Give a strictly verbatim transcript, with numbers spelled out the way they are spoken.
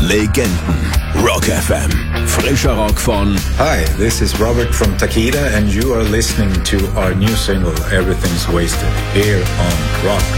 Legenden. Rock F M. Frischer Rock von... Hi, this is Robert from Takeda and you are listening to our new single Everything's Wasted here on Rock